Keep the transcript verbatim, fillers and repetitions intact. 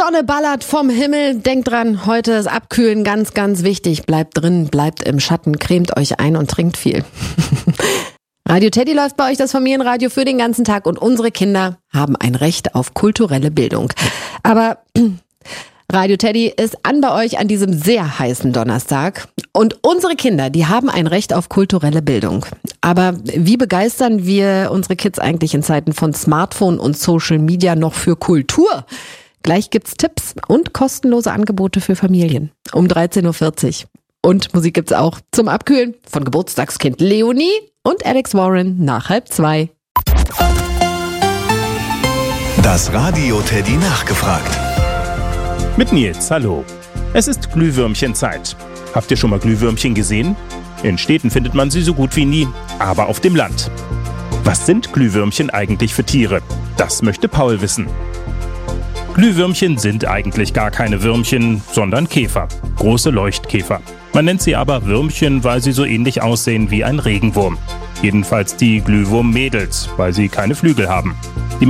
Sonne ballert vom Himmel. Denkt dran, heute ist Abkühlen ganz, ganz wichtig. Bleibt drin, bleibt im Schatten, cremt euch ein und trinkt viel. Radio Teddy läuft bei euch das Familienradio für den ganzen Tag und unsere Kinder haben ein Recht auf kulturelle Bildung. Aber Radio Teddy ist an bei euch an diesem sehr heißen Donnerstag. Und unsere Kinder, die haben ein Recht auf kulturelle Bildung. Aber wie begeistern wir unsere Kids eigentlich in Zeiten von Smartphone und Social Media noch für Kultur? Gleich gibt's Tipps und kostenlose Angebote für Familien. Um dreizehn Uhr vierzig. Und Musik gibt's auch zum Abkühlen von Geburtstagskind Leonie und Alex Warren nach halb zwei. Das Radio Teddy nachgefragt. Mit Nils, hallo. Es ist Glühwürmchenzeit. Habt ihr schon mal Glühwürmchen gesehen? In Städten findet man sie so gut wie nie, aber auf dem Land. Was sind Glühwürmchen eigentlich für Tiere? Das möchte Paul wissen. Glühwürmchen sind eigentlich gar keine Würmchen, sondern Käfer. Große Leuchtkäfer. Man nennt sie aber Würmchen, weil sie so ähnlich aussehen wie ein Regenwurm. Jedenfalls die Glühwurmmädels, weil sie keine Flügel haben. Die